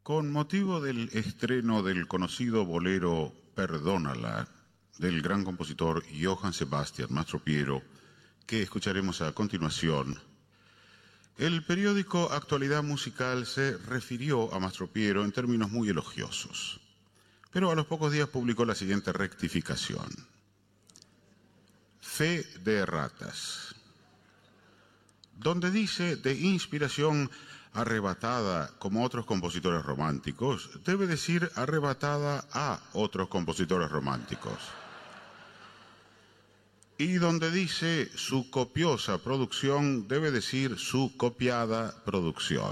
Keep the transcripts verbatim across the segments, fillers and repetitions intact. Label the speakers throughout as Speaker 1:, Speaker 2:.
Speaker 1: Con motivo del estreno del conocido bolero Perdónala, del gran compositor Johann Sebastian Mastropiero, que escucharemos a continuación, el periódico Actualidad Musical se refirió a Mastropiero en términos muy elogiosos, pero a los pocos días publicó la siguiente rectificación. Fe de erratas. Donde dice de inspiración arrebatada como otros compositores románticos, debe decir arrebatada a otros compositores románticos. Y donde dice su copiosa producción, debe decir su copiada producción.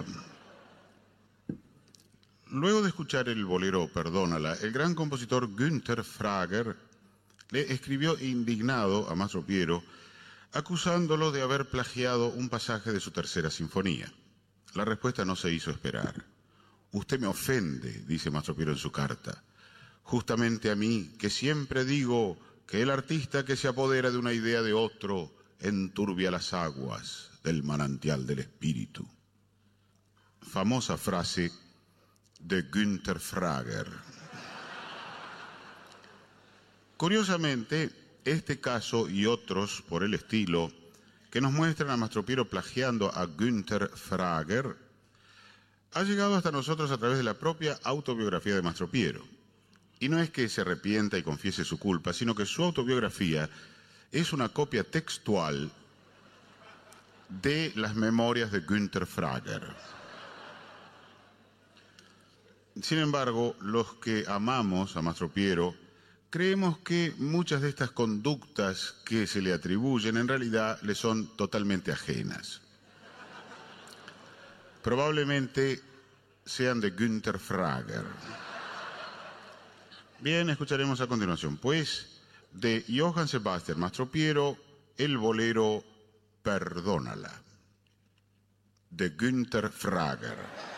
Speaker 1: Luego de escuchar el bolero Perdónala, el gran compositor Günther Frager le escribió indignado a Mastropiero, acusándolo de haber plagiado un pasaje de su tercera sinfonía. La respuesta no se hizo esperar. Usted me ofende, dice Mastropiero en su carta, justamente a mí, que siempre digo que el artista que se apodera de una idea de otro enturbia las aguas del manantial del espíritu. Famosa frase de Günther Frager. Curiosamente, este caso y otros por el estilo que nos muestran a Mastropiero plagiando a Günther Frager ha llegado hasta nosotros a través de la propia autobiografía de Mastropiero. Y no es que se arrepienta y confiese su culpa, sino que su autobiografía es una copia textual de las memorias de Günther Frager. Sin embargo, los que amamos a Mastropiero creemos que muchas de estas conductas que se le atribuyen en realidad le son totalmente ajenas. Probablemente sean de Günther Frager. Bien, escucharemos a continuación, pues, de Johann Sebastian Mastropiero, el bolero Perdónala, de Günther Frager.